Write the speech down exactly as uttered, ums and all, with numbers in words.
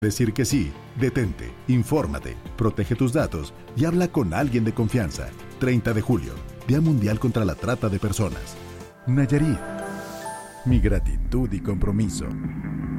Decir que sí, detente, infórmate, protege tus datos y habla con alguien de confianza. treinta de julio, Día Mundial contra la Trata de Personas. Nayarit. Mi gratitud y compromiso.